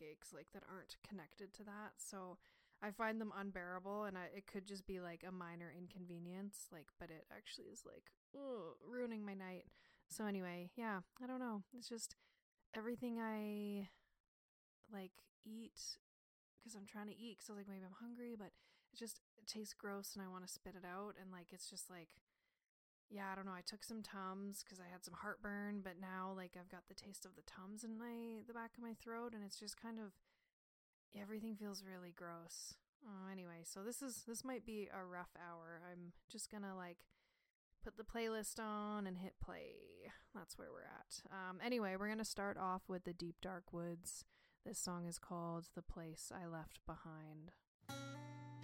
aches like that aren't connected to that. So I find them unbearable, and it could just be like a minor inconvenience, like, but it actually is like, ugh, ruining my night. So anyway, yeah, I don't know. It's just everything I like eat because I'm trying to eat because I was like, maybe I'm hungry, but it tastes gross and I want to spit it out. And like, it's just like, yeah, I don't know. I took some Tums because I had some heartburn, but now like I've got the taste of the Tums in the back of my throat, and it's just kind of, everything feels really gross. Anyway, so this might be a rough hour. I'm just gonna like put the playlist on and hit play. That's where we're at. Anyway, we're gonna start off with the Deep Dark Woods. This song is called "The Place I Left Behind."